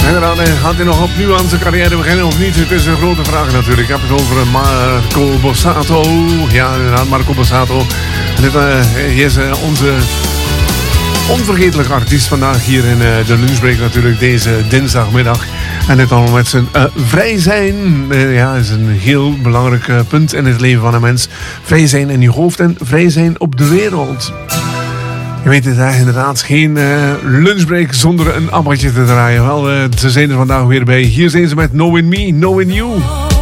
Inderdaad, gaat hij nog opnieuw aan zijn carrière beginnen of niet? Het is een grote vraag natuurlijk. Ik heb het over Marco Borsato. Ja, inderdaad, Marco Borsato. Hij is onze onvergetelijke artiest vandaag hier in de lunchbreak natuurlijk deze dinsdagmiddag. En dit allemaal met zijn vrij zijn. Ja, is een heel belangrijk punt in het leven van een mens. Vrij zijn in je hoofd en vrij zijn op de wereld. Je weet het inderdaad, geen lunchbreak zonder een appeltje te draaien. Wel, ze zijn er vandaag weer bij. Hier zijn ze met Knowing Me, Knowing You.